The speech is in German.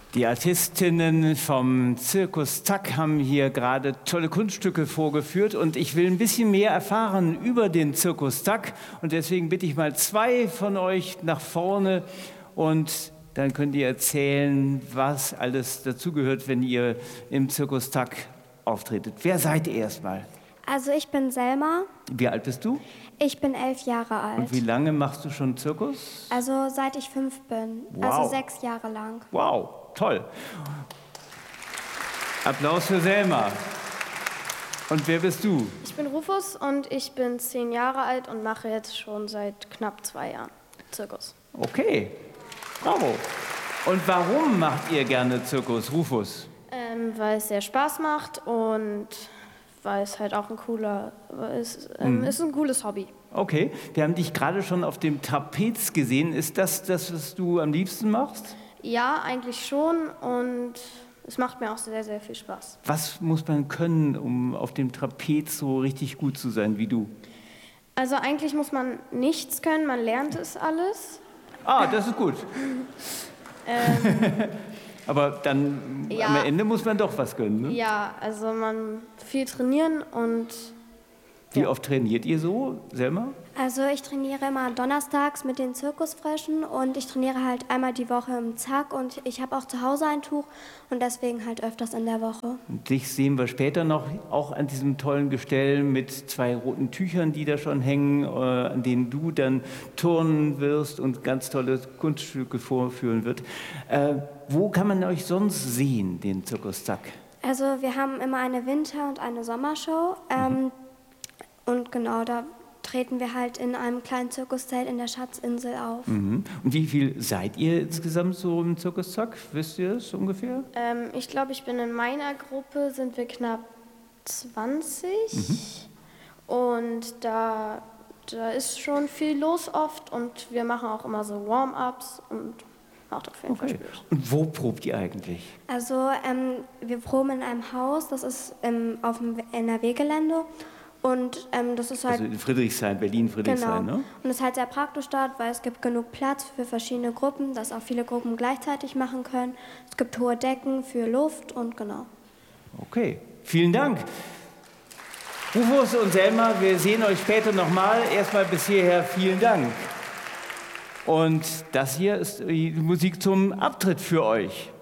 Die Artistinnen vom Zirkus Zack haben hier gerade tolle Kunststücke vorgeführt und ich will ein bisschen mehr erfahren über den Zirkus Zack und deswegen bitte ich mal 2 von euch nach vorne und dann könnt ihr erzählen, was alles dazugehört, wenn ihr im Zirkus Zack auftretet. Wer seid ihr erstmal? Also ich bin Selma. Wie alt bist du? Ich bin 11 Jahre alt. Und wie lange machst du schon Zirkus? Also seit ich 5 bin, Wow. also 6 Jahre lang. Wow, toll. Applaus für Selma. Und wer bist du? Ich bin Rufus und ich bin 10 Jahre alt und mache jetzt schon seit knapp 2 Jahren Zirkus. Okay, bravo. Und warum macht ihr gerne Zirkus, Rufus? Weil es sehr Spaß macht und weil es halt auch ist ein cooles Hobby. Okay, wir haben dich gerade schon auf dem Trapez gesehen. Ist das das, was du am liebsten machst? Ja, eigentlich schon und es macht mir auch sehr, sehr viel Spaß. Was muss man können, um auf dem Trapez so richtig gut zu sein wie du? Also eigentlich muss man nichts können, man lernt es alles. Ah, das ist gut. Aber dann Ja. am Ende muss man doch was können, ne? Ja, also man viel trainieren und Wie oft trainiert ihr so, Selma? Also ich trainiere immer donnerstags mit den Zirkusfröschen und ich trainiere halt einmal die Woche im Zack und ich habe auch zu Hause ein Tuch und deswegen halt öfters in der Woche. Und dich sehen wir später noch, auch an diesem tollen Gestell mit 2 roten Tüchern, die da schon hängen, an denen du dann turnen wirst und ganz tolle Kunststücke vorführen wird. Wo kann man euch sonst sehen, den Zirkus Zack? Also wir haben immer eine Winter- und eine Sommershow und genau, da treten wir halt in einem kleinen Zirkuszelt in der Schatzinsel auf. Mhm. Und wie viel seid ihr insgesamt so im Zirkus Zack? Wisst ihr das ungefähr? ich glaube, ich bin in meiner Gruppe, sind wir knapp 20 und da ist schon viel los oft und wir machen auch immer so Warm-ups und macht auf jeden Fall Spaß. Und wo probt ihr eigentlich? Also wir proben in einem Haus, das ist auf dem NRW-Gelände. Und das ist halt. Also in Friedrichshain, Berlin-Friedrichshain, genau. ne? Und das ist halt sehr praktisch dort, weil es gibt genug Platz für verschiedene Gruppen, dass auch viele Gruppen gleichzeitig machen können. Es gibt hohe Decken für Luft und genau. Okay, vielen Dank. Rufus und Selma, wir sehen euch später nochmal. Erstmal bis hierher vielen Dank. Und das hier ist die Musik zum Abtritt für euch.